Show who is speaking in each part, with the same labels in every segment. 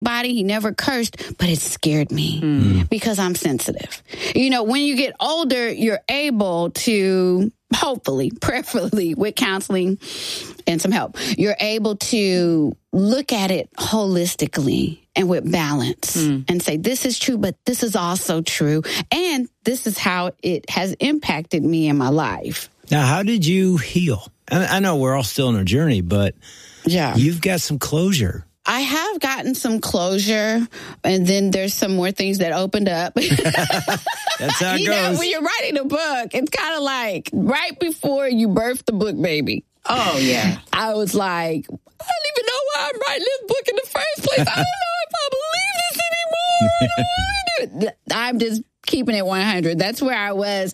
Speaker 1: body. He never cursed, but it scared me because I'm sensitive. When you get older, you're able to, hopefully, prayerfully, with counseling and some help, you're able to look at it holistically and with balance and say, this is true, but this is also true. And this is how it has impacted me in my life.
Speaker 2: Now, how did you heal? I know we're all still on our journey, but you've got some closure.
Speaker 1: I have gotten some closure, and then there's some more things that opened up.
Speaker 2: That's how it goes.
Speaker 1: When you're writing a book, it's kind of like right before you birth the book, baby.
Speaker 3: Oh, yeah.
Speaker 1: I was like, I don't even know why I'm writing this book in the first place. I don't know if I believe this anymore. I'm just keeping it 100. That's where I was.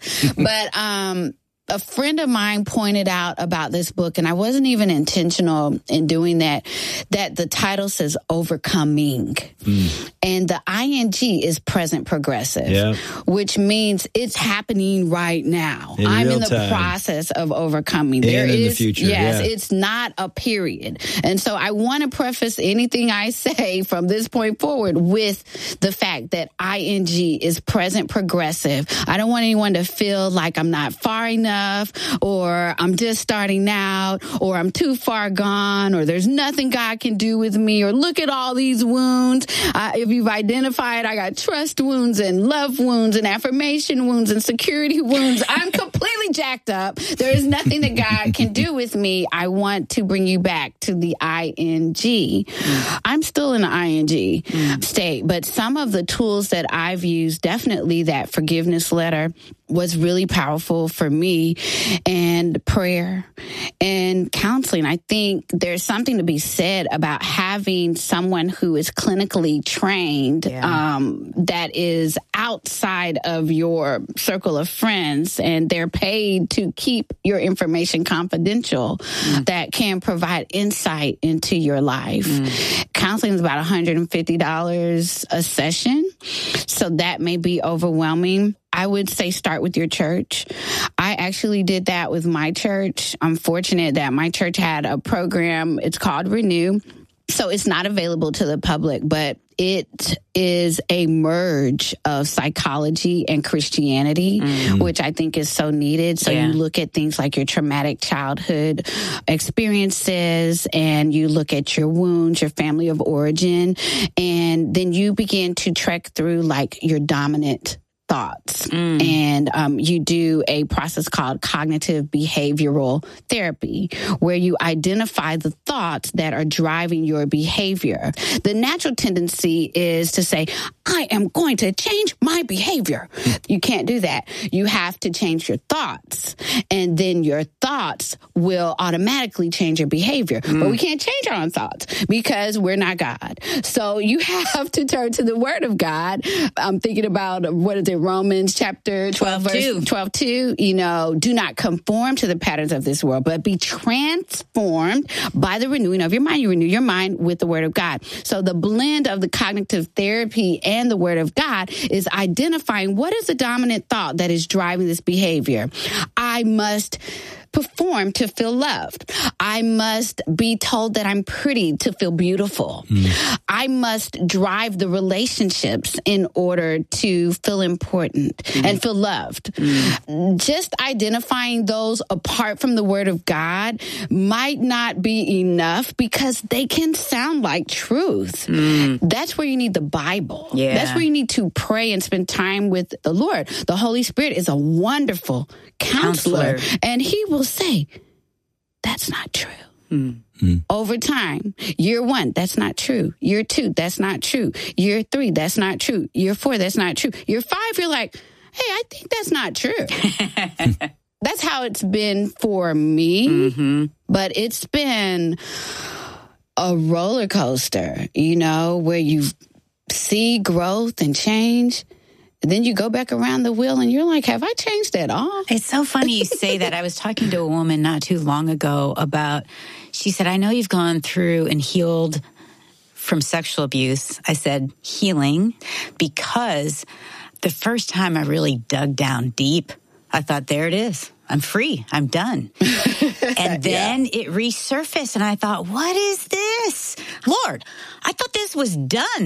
Speaker 1: But a friend of mine pointed out about this book, and I wasn't even intentional in doing that the title says Overcoming. And the ing is present progressive, which means it's happening right now. I'm in the process of overcoming.
Speaker 2: There is, in the future.
Speaker 1: Yes, it's not a period. And so I want to preface anything I say from this point forward with the fact that ing is present progressive. I don't want anyone to feel like I'm not far enough, or I'm just starting out, or I'm too far gone, or there's nothing God can do with me, or look at all these wounds. If you've identified, I got trust wounds and love wounds and affirmation wounds and security wounds. I'm completely jacked up. There is nothing that God can do with me. I want to bring you back to the ing. I'm still in the ing state, but some of the tools that I've used, definitely that forgiveness letter was really powerful for me, and prayer and counseling. I think there's something to be said about having someone who is clinically trained, that is outside of your circle of friends, and they're paid to keep your information confidential, that can provide insight into your life. Counseling is about $150 a session, so that may be overwhelming. I would say start with your church. I actually did that with my church. I'm fortunate that my church had a program. It's called Renew. So it's not available to the public, but it is a merge of psychology and Christianity, which I think is so needed. So you look at things like your traumatic childhood experiences, and you look at your wounds, your family of origin, and then you begin to trek through like your dominant thoughts. And you do a process called cognitive behavioral therapy, where you identify the thoughts that are driving your behavior. The natural tendency is to say, I am going to change my behavior. You can't do that. You have to change your thoughts, and then your thoughts will automatically change your behavior. But we can't change our own thoughts because we're not God. So you have to turn to the Word of God. I'm thinking about, what is it, Romans chapter 12, verse 12:2, do not conform to the patterns of this world, but be transformed by the renewing of your mind. You renew your mind with the Word of God. So the blend of the cognitive therapy and the Word of God is identifying what is the dominant thought that is driving this behavior. I must perform to feel loved. I must be told that I'm pretty to feel beautiful. I must drive the relationships in order to feel important and feel loved. Just identifying those apart from the Word of God might not be enough, because they can sound like truth. That's where you need the Bible. That's where you need to pray and spend time with the Lord. The Holy Spirit is a wonderful counselor. And he will say, that's not true. Over time, year 1, that's not true. Year 2, that's not true. Year 3, that's not true. Year 4, that's not true. Year 5, you're like, hey, I think that's not true. That's how it's been for me. But it's been a roller coaster, where you see growth and change. Then you go back around the wheel and you're like, have I changed at all?
Speaker 3: It's so funny you say that. I was talking to a woman not too long ago about, she said, I know you've gone through and healed from sexual abuse. I said, healing, because the first time I really dug down deep, I thought, there it is. I'm free. I'm done. And then it resurfaced and I thought, what is this? Lord, I thought this was done.